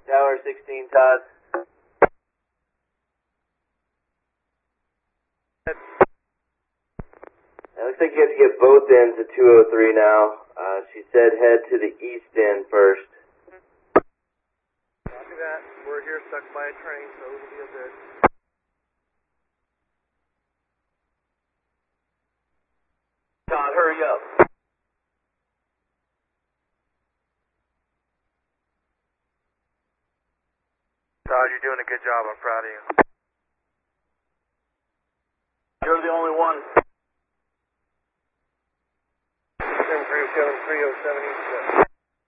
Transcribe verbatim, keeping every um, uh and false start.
Tower sixteen, Todd. It looks like you have to get both ends at two oh three now. Uh, she said head to the east end first. Copy that. We're here stuck by a train, so it'll be a bit. Todd, hurry up. Todd, you're doing a good job. I'm proud of you. You're the only one. seven three seven three oh seven